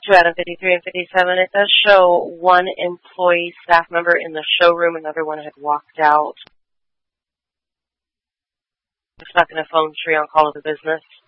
to Adam 53 and 57. It does show one employee staff member in the showroom. Another one had walked out. Stuck in a phone tree on call of the business.